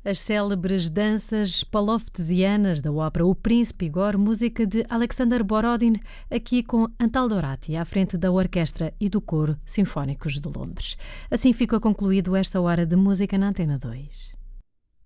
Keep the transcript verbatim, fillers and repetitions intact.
as célebres danças paloftesianas da ópera O Príncipe Igor, música de Alexander Borodin, aqui com Antal Dorati, à frente da Orquestra e do Coro Sinfónicos de Londres. Assim fica concluído esta hora de música na Antena dois.